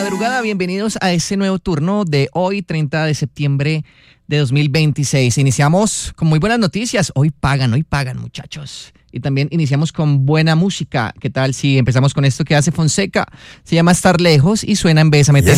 madrugada, bienvenidos a este nuevo turno de hoy, 30 de septiembre de 2026. Iniciamos con muy buenas noticias. Hoy pagan muchachos. Y también iniciamos con buena música. ¿Qué tal si empezamos con esto que hace Fonseca? Se llama Estar Lejos y suena en Bésame. Y